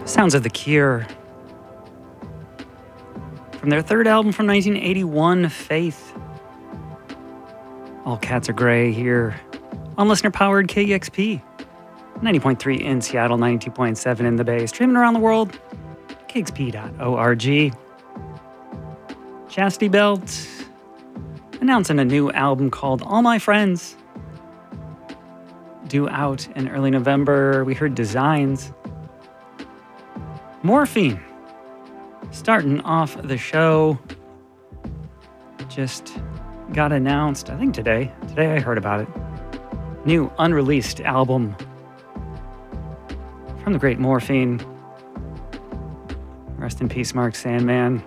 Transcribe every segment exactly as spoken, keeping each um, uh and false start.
Sounds of The Cure. From their third album from nineteen eighty-one, Faith. All Cats Are Grey here on listener-powered K E X P. ninety point three in Seattle, ninety-two point seven in the Bay. Streaming around the world, K X P dot org. Chastity Belt announcing a new album called All My Friends. Due out in early November. We heard Designs. Morphine. Starting off the show. Just got announced, I think today. Today I heard about it. New unreleased album from the great Morphine. Rest in peace, Mark Sandman.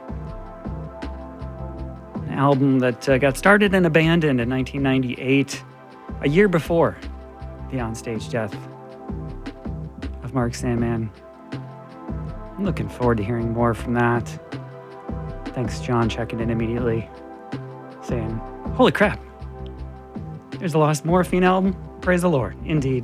An album that uh, got started and abandoned in nineteen ninety-eight, a year before the onstage death of Mark Sandman. I'm looking forward to hearing more from that. Thanks, John, checking in immediately, saying, holy crap, there's a Lost Morphine album. Praise the Lord, indeed.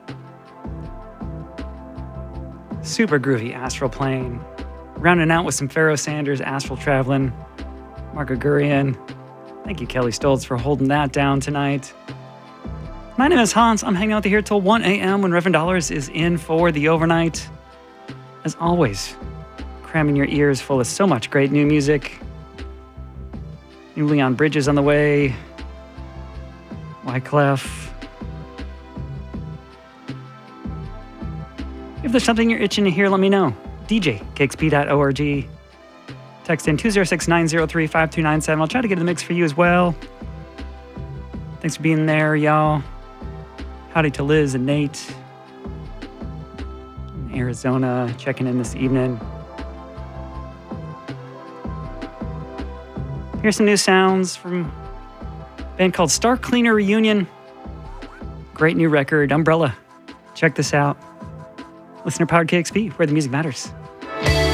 Super groovy Astral Plane. Rounding out with some Pharoah Sanders, Astral Traveling. Mark Gregorian. Thank you, Kelly Stoltz, for holding that down tonight. My name is Hans. I'm hanging out here till one a.m. when Reverend Dollars is in for the overnight. As always, cramming your ears full of so much great new music. New Leon Bridges on the way. Wyclef. If there's something you're itching to hear, let me know. D J, K X P dot org. Text in two zero six, nine zero three, five two nine seven. I'll try to get in the mix for you as well. Thanks for being there, y'all. Howdy to Liz and Nate. In Arizona, checking in this evening. Here's some new sounds from a band called Star Cleaner Reunion. Great new record, Umbrella. Check this out. Listener powered K X P, where the music matters.